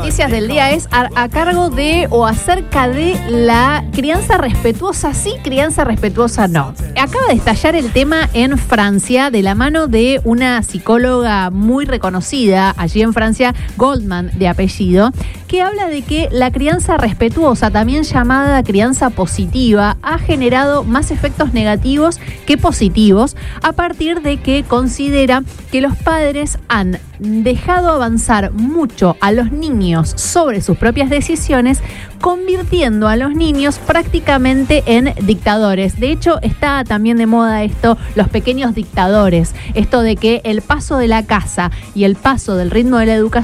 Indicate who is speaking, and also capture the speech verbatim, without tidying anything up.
Speaker 1: noticias del día es a, a cargo de o acerca de la crianza respetuosa, sí, crianza respetuosa no. Acaba de estallar el tema en Francia de la mano de una psicóloga muy reconocida allí en Francia, Goldman de apellido, que habla de que la crianza respetuosa, también llamada crianza positiva, ha generado más efectos negativos que positivos a partir de que considera que los padres han dejado avanzar mucho a los niños sobre sus propias decisiones, convirtiendo a los niños prácticamente en dictadores. De hecho, está también de moda esto, los pequeños dictadores, esto de que el paso de la casa y el paso del ritmo de la educación